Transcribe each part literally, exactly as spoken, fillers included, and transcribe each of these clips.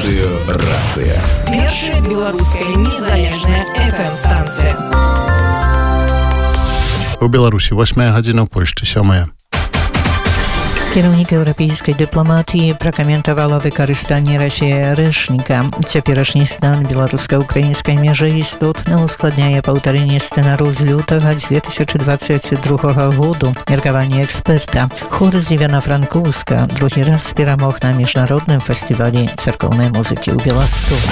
Радыё Рацыя. Першая беларуская незалежная эф эм-станцыя. У Беларусі восьмая гадзіна, у Польшчы сёмая. Кіраўнік еўрапейскай дыпламатыі пракаментавала выкарыстанне Расіі арэшніка. Цяперашні стан беларуска-украінскай мяжы істотна ускладняе паўтарэнне сцэнару з лютага дзве тысячы дваццаць другога году. Меркаванне эксперта. Хор з Івана-Франкоўска другі раз перамог на міжнародным фестывалі царкоўнай музыкі ў Беластоку.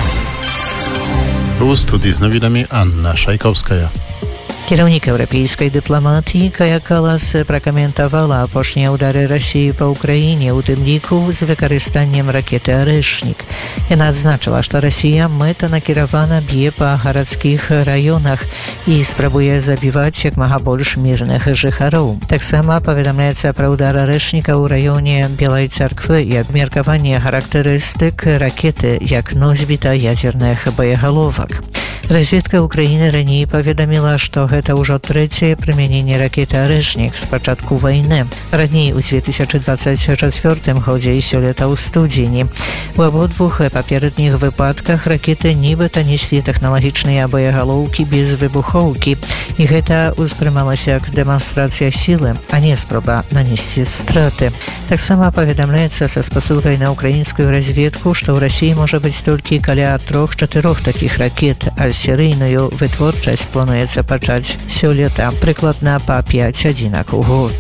У студii z nowinami Anna Szajkowska. Кіраўнік еўрапейскай дыпламатыі Кая Калас пракаментавала апошнія ўдары Расіі па ўкраіне, у тым ліку з выкарыстаннем ракеты «Арэшнік». Яна адзначыла, што Расія мэтанакіравана б'е па гарадскіх раёнах і спрабуе забіваць як мага больш мірных жыхароў. Таксама паведамляецца пра ўдар «Арэшніка» ў раёне Белай царквы і абмеркаванне характарыстык ракеты як носьбіта ядзерных боегаловак. Разведка Украіны раней паведаміла, што гэта ўжо трэцяе прымяненне ракеты «Арэшнік» з пачатку вайны. Раней у дзве тысячы дваццаць чацвёртым годзе і сёлета ў студзені. У абодвух паперадніх выпадках ракеты нібыта неслі тэхналагічныя боегалоўкі без выбухоўкі, і гэта ўспрымалася як дэманстрацыя сілы, а не спроба нанесці страты. Таксама паведамляецца са спасылкай на украінскую разведку, што ў Расіі можа быць толькі каля трох-чатырох такіх ракет, а серыйную вытворчасць плануецца пачаць сёлета прыкладна па пяць адзінак у год.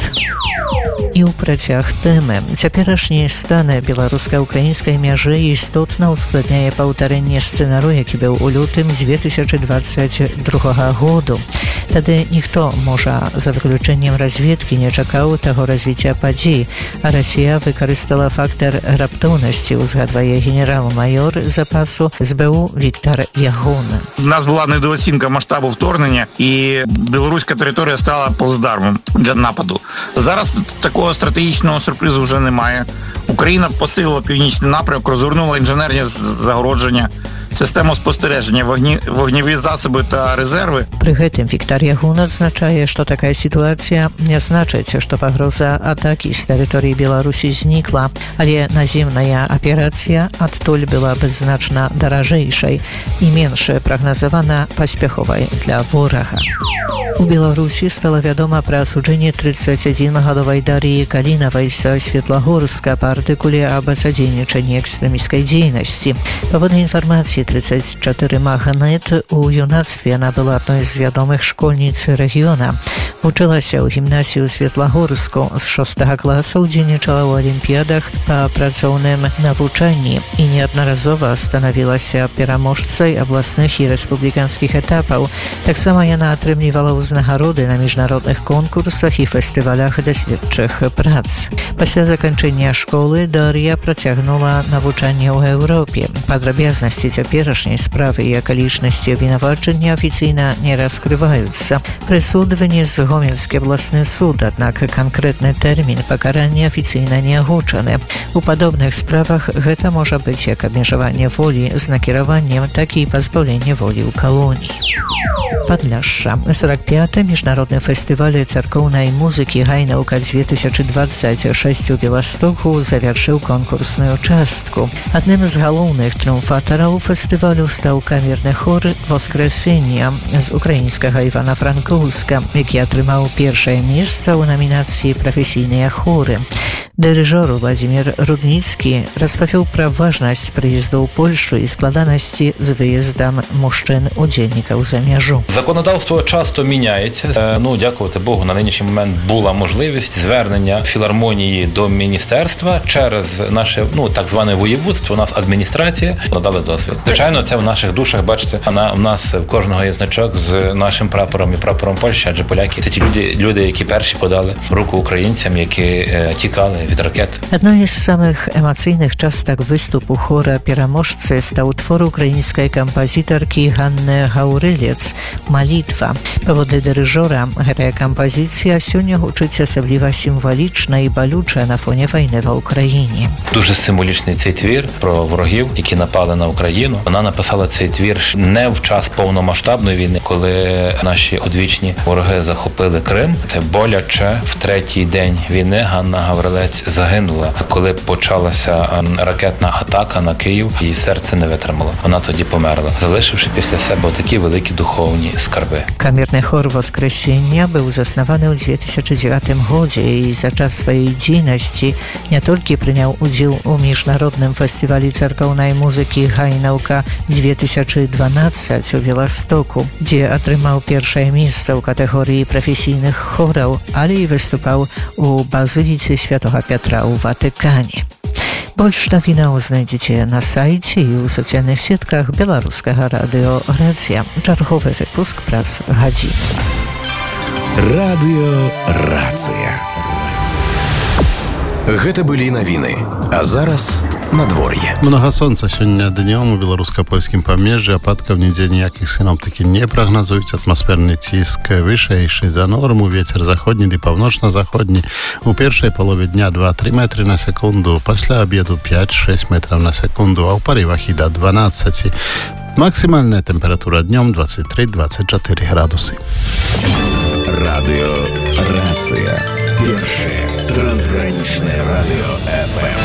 І ў працяг тэмы. Цяперашні стан беларуска-украінскай мяжы істотна ускладняе паўтарэнне сцэнару, які быў у лютым дзве тысячы дваццаць другога году. Тады ніхто, можа, за выключэннем разведкі, не чакаў таго развіцця падзей, а Расія выкарыстала фактар раптоўнасці, узгадвае генерал-майор запасу эс бэ у Віктор Ягун. У нас була недооцінка масштабу вторгнення, і білоруська територія стала плацдармом для нападу. Зараз такого стратегічного сюрпризу вже немає. Україна посилила північний напрямок, розгорнула інженерні загородження, систему спостереження, вогні, вогневі засоби та резерви. Пры гэтым Віктор Ягун адзначае, што такая сітуацыя не значыць, што пагроза атакі з тэрыторыі Беларусі знікла, але наземная аперацыя адтуль была бы значна даражэйшай і менш прагназавана паспяховай для ворага. У Беларусі стала вядома пра асуджэнне трыццацідзінгадовай Дар'і Калінавай са Светлагорска па артыкуле аб садзейнічанні экстрэмісцкай дзейнасці. Паводле інфармацыі тридцать четыре Магнет, у юнацтве яна была адной з вядомых школьніц рэгіёна. Вучылася ў гімнасію Светлагорску, з шостага класа ўдзельнічала ў алімпіядах па працоўным навучанні і неаднаразова станавілася пераможцай абласных і рэспубліканскіх этапаў. Таксама яна атрымлівала ўзнагароды на міжнародных конкурсах і фестывалях даследчых прац. Пасля заканчэння школы Дар'я працягнула навучанне ў Еўропе. Падрабязнасці цяперашняй справы і акалічнасці абвінавачання афіцыйна не раскрываюцца. Прысуд вынес Гомельскі абласны суд, аднак канкрэтны тэрмін пакарання афіцыйна не агучаны. У падобных справах гэта можа быць як абмежаванне волі з накіраваннем, так і пазбаўленне волі ў калоніі. Падляшша. сорок пяты міжнародны фестываль царкоўнай музыкі «Гайнаўка две тысячи двадцать шесть» у Беластоку завяршыў конкурсную частку. Адным з галоўных трыумфатараў фестывалю стаў камерны хор «Воскресення» з украінскага Івана-Франкоўска, які атрымаў першае месца ў намінацыі «Прафесійныя хоры». Дырыжор Владзімір Рудніцкі распавёў пра важнасць прыезду ў Польшу і складанасці з выездам мужчын-удзельнікаў за межу. Законодавство часто міняється. Ну, дякувати Богу, на нинішній момент була можливість звернення філармонії до міністерства через наше, ну, так зване воєводство, у нас адміністрація надали досвід. Звичайно, це в наших душах, бачите, у нас в кожного є значок з нашим прапором і прапором Польщі, адже поляки – це ті люди, люди, які перші подали руку українцям, які е, тікали від ракет. Одной з самых эмацыйных частак выступу хора пераможцы стаў твор украінскай кампазітаркі Ганны Гаўрылец «Малітва». Паводле дырыжора, гэтая кампазіцыя сёння гучыць асабліва сімвалічна і балюча на фоне вайны ва Ўкраіне. Дуже символічний цей твір про ворогів, які напали на Україну. Вона написала цей твір не в час повномасштабної війни, коли наші одвічні вороги захопили Крим. Це боляче. В третій день війни Ганна Гаврилець загинула. Коли почалася ракетна атака на Київ, її серце не витримало. Вона тоді померла, залишивши після себе такі великі духовні скарби. Камерny chór Woskresenia był zaснавany ў dve tysiące dziewiątym годзе i za czas swojej dziejności nie tylko przyjął udział u Międzynarodnym Festiwalu Cerkownej Muzyki Hajnauka dve tysiące dwanaście w Białymstoku, gdzie otrzymał pierwsze miejsce w kategorii profesjonalnych chórów, ale i występował u Bazylicy Świętego Piotra w Watykanie. Больше новинок znajdziecie na sajcie i u socjalnych сетках Белорусского радио Рація. Черговий випуск праз гадзіну. Радыё Рацыя. Гэта былі навіны, а зараз надвор'е. Многа сонца сёння днём у беларуска-польскім памежжы, ападкаў нідзе ніякіх сіноптыкі не прагназуюць. Атмасферны ціск вышэйшы за норму, вецер заходні ды паўночна-заходні. У першай палове дня два-тры метры на секунду, пасля абеду пять-шесть метраў на секунду, а ў парывах і да дванаццаці. Максімальная тэмпература днём двадцать три - двадцать четыре градусы. Радыё Рацыя. Першае трансгранічнае радыё эф эм.